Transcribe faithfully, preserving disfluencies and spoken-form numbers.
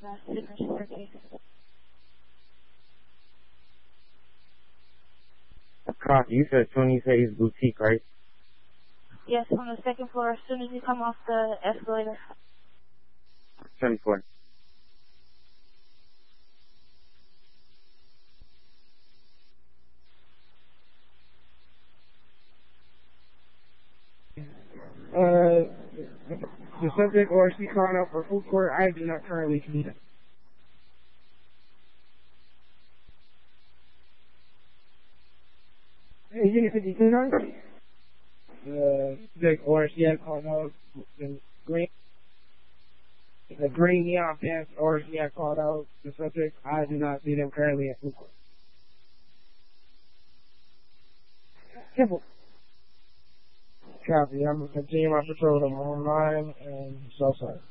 the signature case. Copy. You said twenty Hayes Boutique, right? Yes, on the second floor, as soon as you come off the escalator. twenty-four. Uh, the subject or she calling out for food court, I do not currently need it. Hey, Unit fifty-two, nine? The subject or she had called out the green, the green neon pants or she had called out the subject, I do not see them currently at food court. Simple. Copy. I'm going to continue my patrol. I'm online and so sorry.